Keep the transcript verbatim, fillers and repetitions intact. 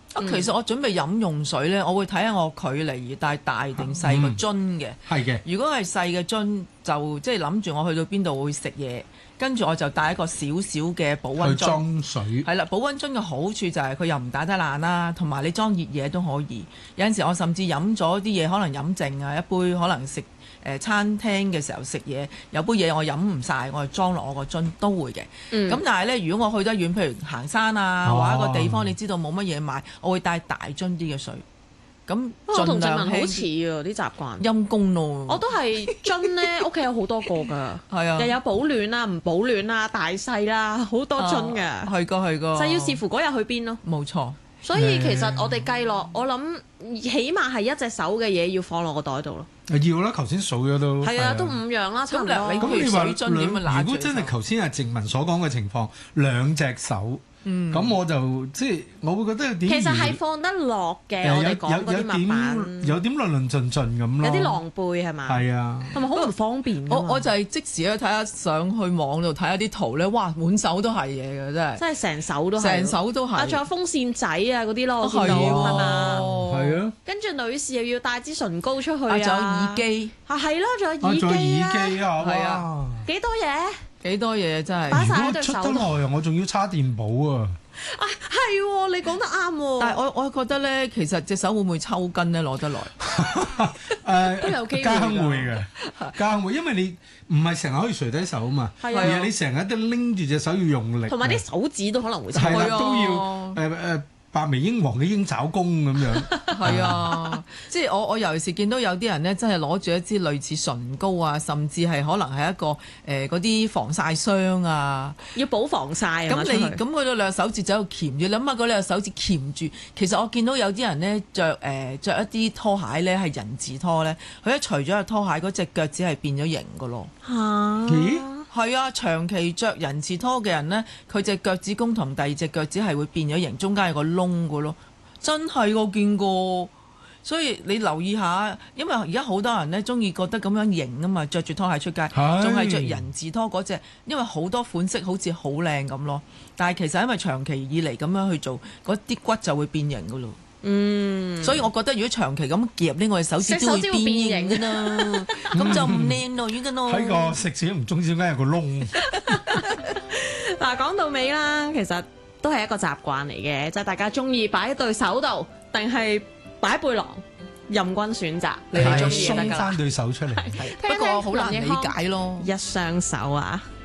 啊，其實我準備飲用水咧，我會睇下我距離帶大定細個樽嘅。 係嘅。 如果係細嘅樽，就即係諗住我去到邊度會食嘢，跟住我就帶一個少少嘅保溫樽。 去裝水。 係啦，保溫樽嘅好處就係佢又唔打得爛啦，同埋你裝熱嘢都可以。有陣時我甚至飲咗啲嘢，可能飲剩啊，一杯可能食誒、呃、餐廳嘅時候食嘢，有杯嘢我飲唔晒，我就裝落我個樽都會嘅。咁、嗯、但係呢，如果我去得遠，譬如行山啊，或者一個地方你知道冇乜嘢買，我會帶大樽啲嘅水。咁我同靜文好似啊啲習慣， 陰公咯。 我都係樽咧，屋企有好多個㗎， 係啊， 又有保暖啦、唔保暖啦、大細啦，好多樽㗎。 係個係個， 就要視乎嗰日去邊咯。 冇錯。 所以其實我哋計落，我諗起碼係一隻手嘅嘢要放落個袋度咯。 要啦，頭先數咗都係啊，都五樣啦，差唔多。 咁你話兩，如果真係頭先阿靜文所講嘅情況，兩隻手。嗯，咁我就即係我會覺得有點， 其實係放得落嘅。我哋講嗰啲物品有點論論盡盡咁咯， 有啲狼狽係嘛？係啊， 同埋好唔方便。 我我就係即時去睇下上去網度睇下啲圖咧，哇，滿手都係嘢嘅真係， 真係成手都係， 成手都係。啊， 仲有風扇仔啊嗰啲咯，我見到係嘛？ 係啊。 跟住女士又要帶支唇膏出去啊， 仲有耳機啊，係咯，仲有耳機啊，耳機啊， 係啊， 幾多嘢？ 幾多嘢真係， 擺晒喺對手。如果出得耐啊，我仲要叉電寶啊！ 啊，係喎，你講得啱喎。 但係我我覺得咧，其實隻手會唔會抽筋咧？攞得耐誒， 都有機會㗎。 間會嘅，間會，因為你唔係成日可以垂低手啊嘛，而係你成日都拎住隻手要用力， 同埋啲手指都可能會抽。 係啦，都要誒誒。白眉鷹王嘅鷹爪功咁樣， 係啊，即係我我尤其是見到有啲人咧，真係攞住一支類似唇膏啊，甚至係可能係一個誒嗰啲防曬霜啊， 要補防曬啊。 咁你咁佢兩手指就喺度鉗住，諗下嗰兩手指鉗住，其實我見到有啲人咧着誒著一啲拖鞋咧係人字拖咧，佢一除咗個拖鞋，嗰隻腳趾係變咗形噶咯。 嚇？ 咦？ 係啊，長期着人字拖嘅人呢，佢隻腳趾公同第二隻腳趾係會變咗形，中間有個窿嘅咯，真係我見過。所以你留意下，因為而家好多人呢中意覺得咁樣型啊嘛，着住拖鞋出街，仲係着人字拖嗰隻，因為好多款式好似好靚咁咯。但係其實因為長期以嚟咁樣去做，嗰啲骨就會變形嘅咯。 嗯， 所以我覺得如果長期咁夾呢，我哋手指都會變形㗎啦，咁就唔靚咯，應該咯。 喺個食指同中指間有個窿。 嗱，講到尾啦，其實都係一個習慣嚟嘅，即係大家中意擺喺對手度，定係擺背囊，任君選擇，你哋中意就得㗎啦。 鬆翻對手出嚟， 不過好難理解咯， 一雙手啊！